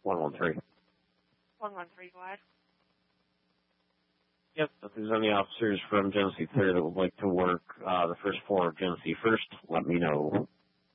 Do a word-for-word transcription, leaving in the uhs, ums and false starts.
one one three. one one three, go ahead. Yep, if there's any officers from Genesee third that would like to work uh, the first floor of Genesee first, let me know.